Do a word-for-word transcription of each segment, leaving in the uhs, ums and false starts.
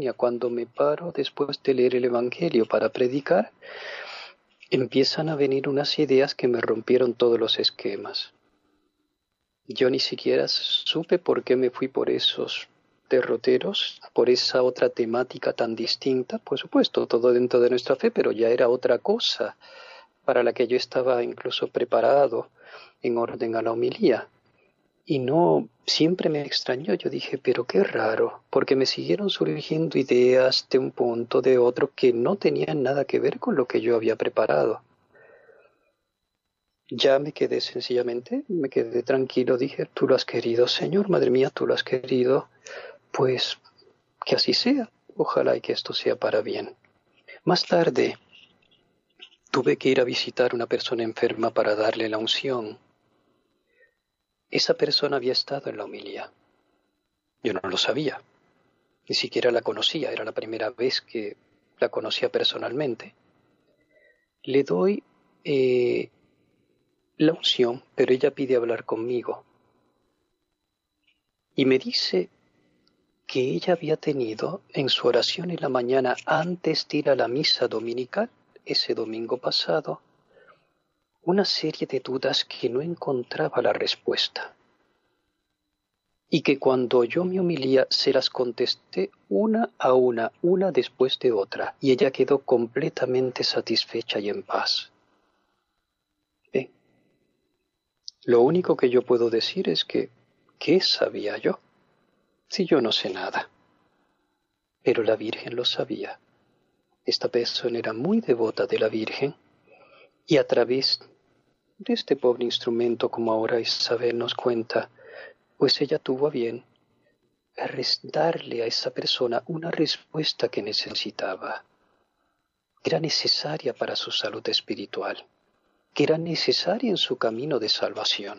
esquizofrenia. Cuando me paro después de leer el Evangelio para predicar, empiezan a venir unas ideas que me rompieron todos los esquemas. Yo ni siquiera supe por qué me fui por esos derroteros, por esa otra temática tan distinta. Por supuesto, todo dentro de nuestra fe, pero ya era otra cosa para la que yo estaba incluso preparado en orden a la homilía. Y no, siempre me extrañó. Yo dije, pero qué raro, porque me siguieron surgiendo ideas de un punto, de otro, que no tenían nada que ver con lo que yo había preparado. Ya me quedé sencillamente, me quedé tranquilo, dije, tú lo has querido, Señor, madre mía, tú lo has querido, pues que así sea, ojalá y que esto sea para bien. Más tarde tuve que ir a visitar a una persona enferma para darle la unción. Esa persona había estado en la homilía. Yo no lo sabía, ni siquiera la conocía, era la primera vez que la conocía personalmente. Le doy eh, la unción, pero ella pide hablar conmigo. Y me dice que ella había tenido en su oración en la mañana antes de ir a la misa dominical, ese domingo pasado, una serie de dudas que no encontraba la respuesta. Y que cuando yo me humilía se las contesté una a una, una después de otra, y ella quedó completamente satisfecha y en paz. ¿Ven? Lo único que yo puedo decir es que, ¿qué sabía yo? Si yo no sé nada. Pero la Virgen lo sabía. Esta persona era muy devota de la Virgen, y a través de este pobre instrumento, como ahora Isabel nos cuenta, pues ella tuvo a bien darle a esa persona una respuesta que necesitaba, que era necesaria para su salud espiritual, que era necesaria en su camino de salvación.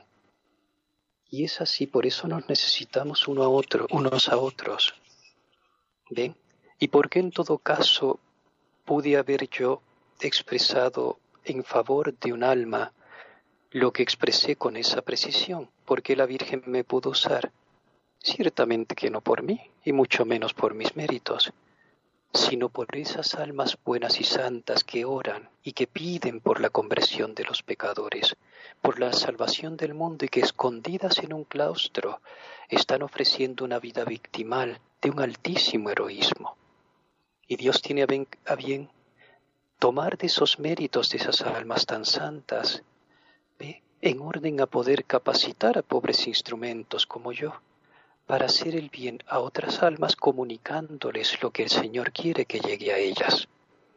Y es así, por eso nos necesitamos uno a otro, unos a otros. ¿Ven? ¿Y por qué en todo caso pude haber yo expresado en favor de un alma lo que expresé con esa precisión? ¿Por qué la Virgen me pudo usar? Ciertamente que no por mí, y mucho menos por mis méritos, sino por esas almas buenas y santas que oran y que piden por la conversión de los pecadores, por la salvación del mundo y que escondidas en un claustro están ofreciendo una vida victimal de un altísimo heroísmo. Y Dios tiene a bien, a bien tomar de esos méritos de esas almas tan santas, ¿ve?, en orden a poder capacitar a pobres instrumentos como yo, para hacer el bien a otras almas comunicándoles lo que el Señor quiere que llegue a ellas.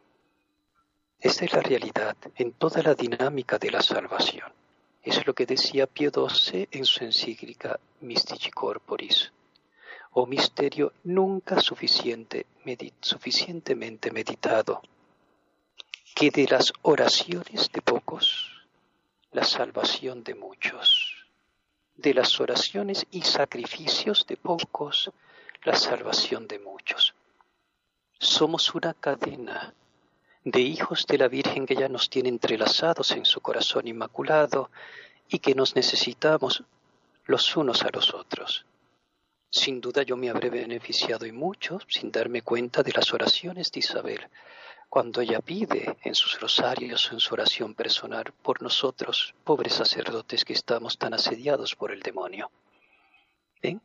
Esta es la realidad en toda la dinámica de la salvación. Es lo que decía Pío doce en su encíclica Mystici Corporis, o misterio nunca suficiente, medit, suficientemente meditado, que de las oraciones de pocos, la salvación de muchos. De las oraciones y sacrificios de pocos, la salvación de muchos. Somos una cadena de hijos de la Virgen que ya nos tiene entrelazados en su corazón inmaculado y que nos necesitamos los unos a los otros. Sin duda yo me habré beneficiado y mucho sin darme cuenta de las oraciones de Isabel, cuando ella pide en sus rosarios, en su oración personal, por nosotros, pobres sacerdotes que estamos tan asediados por el demonio. ¿Ven?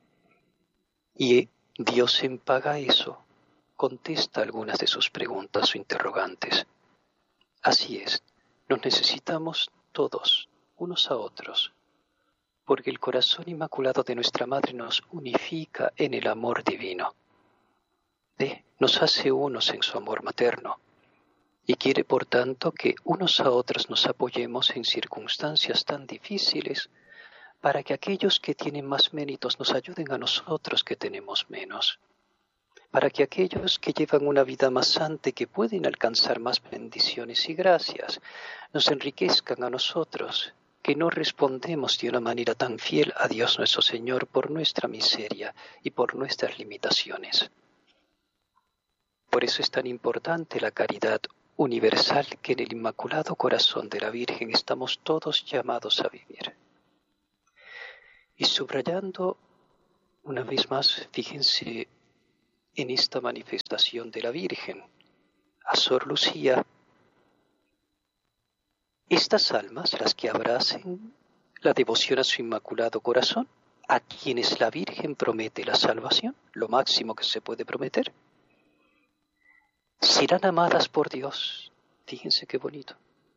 Y Dios en paga a eso contesta algunas de sus preguntas o interrogantes. Así es, nos necesitamos todos, unos a otros, porque el corazón inmaculado de nuestra Madre nos unifica en el amor divino. ¿Ve? Nos hace unos en su amor materno. Y quiere, por tanto, que unos a otros nos apoyemos en circunstancias tan difíciles para que aquellos que tienen más méritos nos ayuden a nosotros que tenemos menos, para que aquellos que llevan una vida más santa y que pueden alcanzar más bendiciones y gracias nos enriquezcan a nosotros, que no respondemos de una manera tan fiel a Dios nuestro Señor por nuestra miseria y por nuestras limitaciones. Por eso es tan importante la caridad universal que en el Inmaculado Corazón de la Virgen estamos todos llamados a vivir. Y subrayando una vez más, fíjense en esta manifestación de la Virgen, a Sor Lucía. Estas almas, las que abracen la devoción a su Inmaculado Corazón, a quienes la Virgen promete la salvación, lo máximo que se puede prometer, serán amadas por Dios. Fíjense qué bonito.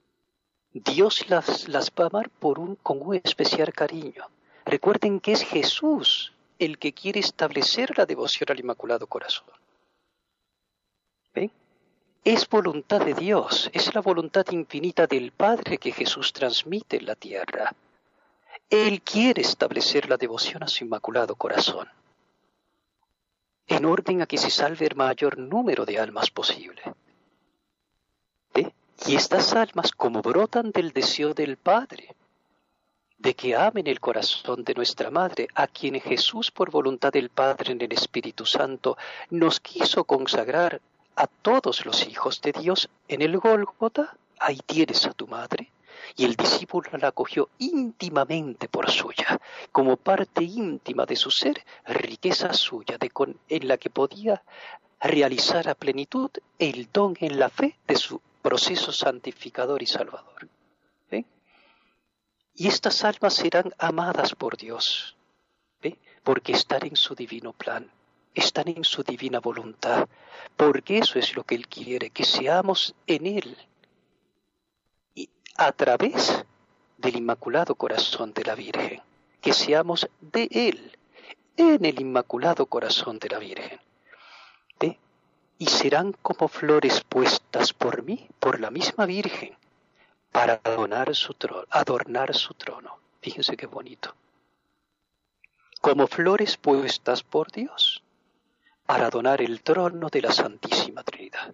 Dios las, las va a amar por un, con un especial cariño. Recuerden que es Jesús el que quiere establecer la devoción al Inmaculado Corazón. ¿Ven? Es voluntad de Dios, es la voluntad infinita del Padre que Jesús transmite en la tierra. Él quiere establecer la devoción a su Inmaculado Corazón, en orden a que se salve el mayor número de almas posible. ¿Ve? Y estas almas, como brotan del deseo del Padre, de que amen el corazón de nuestra Madre, a quien Jesús, por voluntad del Padre en el Espíritu Santo, nos quiso consagrar a todos los hijos de Dios en el Gólgota, ahí tienes a tu Madre, y el discípulo la acogió íntimamente por suya, como parte íntima de su ser, riqueza suya, de con, en la que podía realizar a plenitud el don en la fe de su proceso santificador y salvador. ¿Ve? Y estas almas serán amadas por Dios, ¿ve? Porque están en su divino plan, están en su divina voluntad, porque eso es lo que Él quiere, que seamos en Él, y a través del Inmaculado Corazón de la Virgen, que seamos de Él, en el Inmaculado Corazón de la Virgen. ¿Ve? Y serán como flores puestas por mí, por la misma Virgen, para adornar su trono, adornar su trono. Fíjense qué bonito. Como flores puestas por Dios, para adornar el trono de la Santísima Trinidad.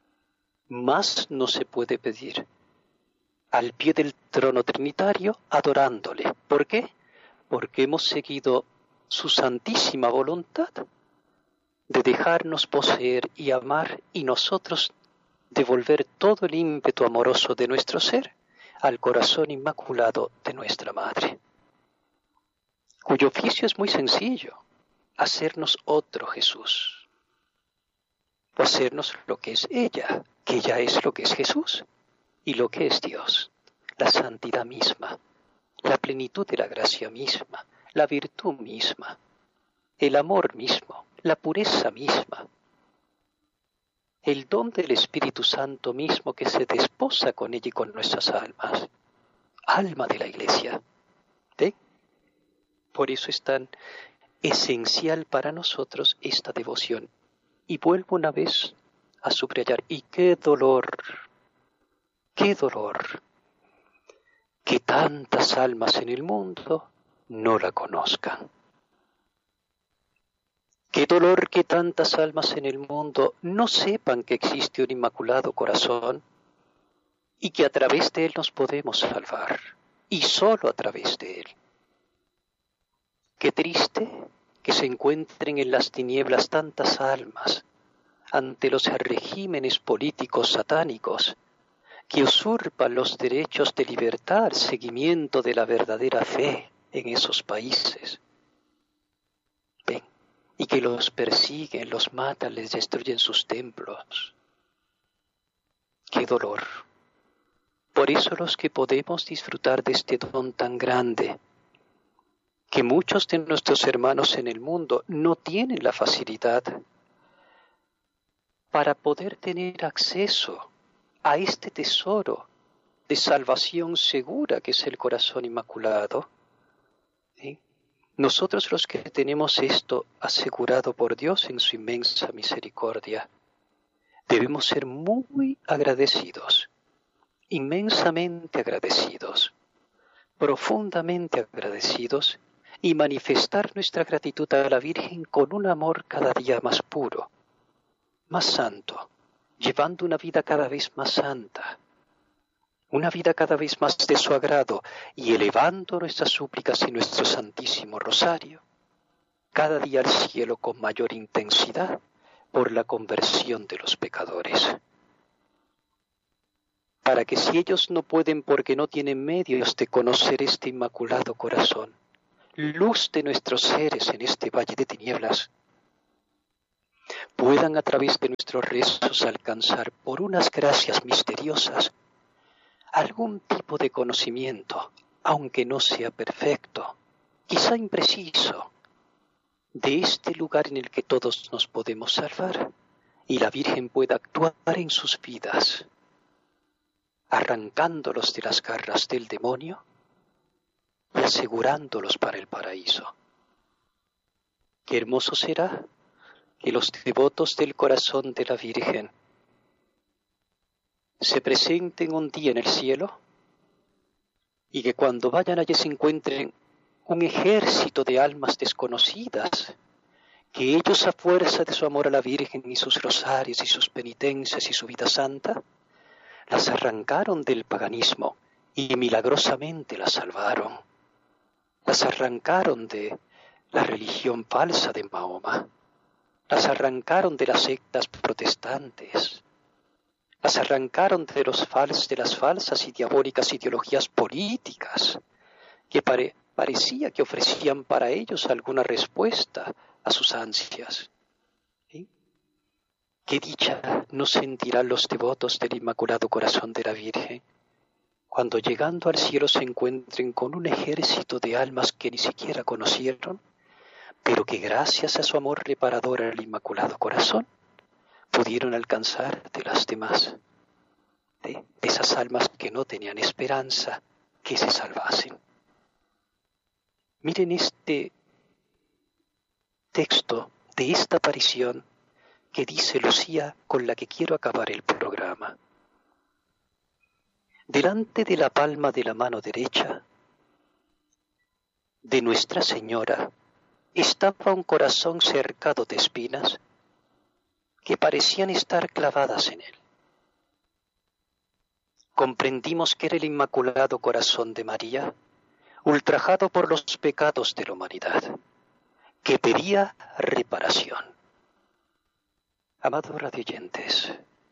Más no se puede pedir. Al pie del trono trinitario, adorándole. ¿Por qué? Porque hemos seguido su santísima voluntad de dejarnos poseer y amar, y nosotros devolver todo el ímpetu amoroso de nuestro ser al corazón inmaculado de nuestra Madre, cuyo oficio es muy sencillo: hacernos otro Jesús, hacernos lo que es ella, que ella es lo que es Jesús y lo que es Dios, la santidad misma, la plenitud de la gracia misma, la virtud misma, el amor mismo, la pureza misma, el don del Espíritu Santo mismo que se desposa con ella y con nuestras almas, alma de la Iglesia. ¿Eh? Por eso es tan esencial para nosotros esta devoción. Y vuelvo una vez a subrayar, y qué dolor, qué dolor, que tantas almas en el mundo no la conozcan. Qué dolor que tantas almas en el mundo no sepan que existe un Inmaculado Corazón y que a través de Él nos podemos salvar, y solo a través de Él. Qué triste que se encuentren en las tinieblas tantas almas ante los regímenes políticos satánicos que usurpan los derechos de libertad, seguimiento de la verdadera fe en esos países. Ven, y que los persiguen, los matan, les destruyen sus templos. ¡Qué dolor! Por eso los que podemos disfrutar de este don tan grande, que muchos de nuestros hermanos en el mundo no tienen la facilidad para poder tener acceso a este tesoro de salvación segura que es el corazón inmaculado, ¿sí? Nosotros los que tenemos esto asegurado por Dios en su inmensa misericordia, debemos ser muy agradecidos, inmensamente agradecidos, profundamente agradecidos, y manifestar nuestra gratitud a la Virgen con un amor cada día más puro, más santo, llevando una vida cada vez más santa, una vida cada vez más de su agrado, y elevando nuestras súplicas y nuestro Santísimo Rosario, cada día al cielo con mayor intensidad, por la conversión de los pecadores. Para que si ellos no pueden porque no tienen medios de conocer este Inmaculado Corazón, luz de nuestros seres en este valle de tinieblas, puedan a través de nuestros rezos alcanzar por unas gracias misteriosas algún tipo de conocimiento, aunque no sea perfecto, quizá impreciso, de este lugar en el que todos nos podemos salvar y la Virgen pueda actuar en sus vidas, arrancándolos de las garras del demonio y asegurándolos para el paraíso. Qué hermoso será que los devotos del corazón de la Virgen se presenten un día en el cielo y que cuando vayan allí se encuentren un ejército de almas desconocidas, que ellos a fuerza de su amor a la Virgen y sus rosarios y sus penitencias y su vida santa, las arrancaron del paganismo y milagrosamente las salvaron. Las arrancaron de la religión falsa de Mahoma, las arrancaron de las sectas protestantes, las arrancaron de, los fals, de las falsas y diabólicas ideologías políticas que pare, parecía que ofrecían para ellos alguna respuesta a sus ansias. ¿Sí? ¿Qué dicha no sentirán los devotos del Inmaculado Corazón de la Virgen cuando llegando al cielo se encuentren con un ejército de almas que ni siquiera conocieron, pero que gracias a su amor reparador al Inmaculado Corazón pudieron alcanzar de las demás, de, de esas almas que no tenían esperanza que se salvasen? Miren este texto de esta aparición que dice Lucía, con la que quiero acabar el programa. Delante de la palma de la mano derecha de Nuestra Señora estaba un corazón cercado de espinas que parecían estar clavadas en él. Comprendimos que era el Inmaculado Corazón de María, ultrajado por los pecados de la humanidad, que pedía reparación. Amados radioyentes,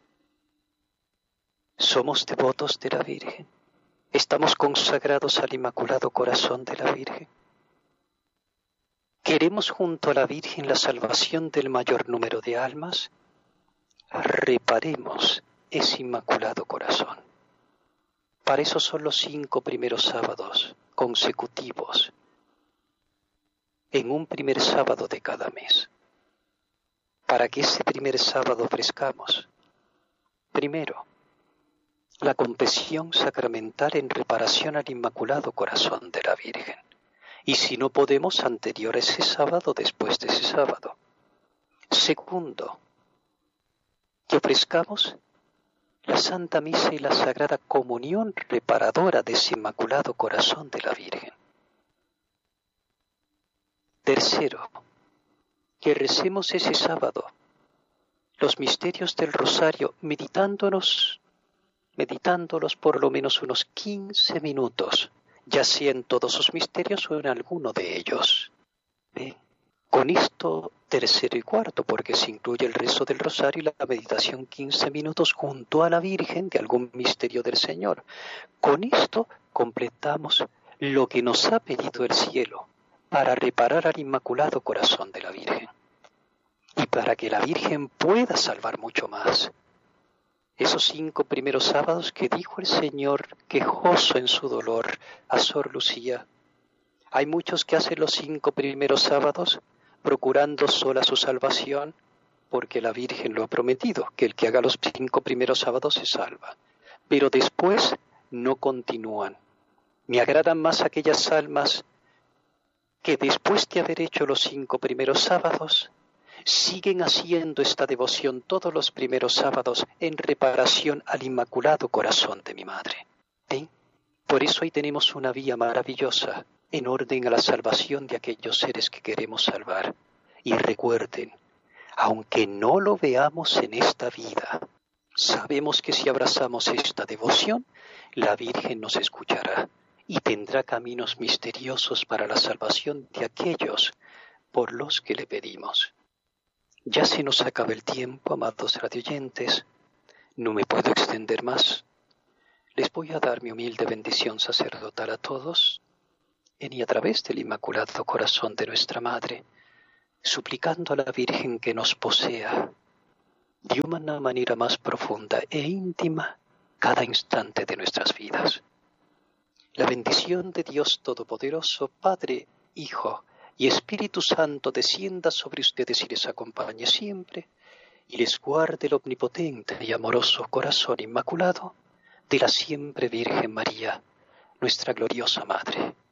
somos devotos de la Virgen, estamos consagrados al Inmaculado Corazón de la Virgen. ¿Queremos junto a la Virgen la salvación del mayor número de almas? Reparemos ese Inmaculado Corazón. Para eso son los cinco primeros sábados consecutivos, en un primer sábado de cada mes, para que ese primer sábado ofrezcamos, primero, la confesión sacramental en reparación al Inmaculado Corazón de la Virgen, y si no podemos, anterior a ese sábado, después de ese sábado. Segundo, que ofrezcamos la Santa Misa y la Sagrada Comunión reparadora de ese Inmaculado Corazón de la Virgen. Tercero, que recemos ese sábado los misterios del Rosario meditándonos, meditándolos por lo menos unos quince minutos, ya sea en todos sus misterios o en alguno de ellos. ¿Ven? Con esto, tercero y cuarto, porque se incluye el rezo del Rosario y la meditación quince minutos junto a la Virgen de algún misterio del Señor. Con esto completamos lo que nos ha pedido el cielo para reparar al Inmaculado Corazón de la Virgen y para que la Virgen pueda salvar mucho más. Esos cinco primeros sábados que dijo el Señor, quejoso en su dolor, a Sor Lucía. Hay muchos que hacen los cinco primeros sábados procurando sola su salvación, porque la Virgen lo ha prometido, que el que haga los cinco primeros sábados se salva. Pero después no continúan. Me agradan más aquellas almas que después de haber hecho los cinco primeros sábados, siguen haciendo esta devoción todos los primeros sábados en reparación al Inmaculado Corazón de mi Madre. ¿Sí? Por eso ahí tenemos una vía maravillosa en orden a la salvación de aquellos seres que queremos salvar. Y recuerden, aunque no lo veamos en esta vida, sabemos que si abrazamos esta devoción, la Virgen nos escuchará y tendrá caminos misteriosos para la salvación de aquellos por los que le pedimos. Ya se nos acaba el tiempo, amados radioyentes, no me puedo extender más. Les voy a dar mi humilde bendición sacerdotal a todos, en y a través del Inmaculado Corazón de nuestra Madre, suplicando a la Virgen que nos posea de una manera más profunda e íntima cada instante de nuestras vidas. La bendición de Dios Todopoderoso, Padre, Hijo y Espíritu Santo descienda sobre ustedes y les acompañe siempre, y les guarde el omnipotente y amoroso corazón inmaculado de la siempre Virgen María, nuestra gloriosa Madre.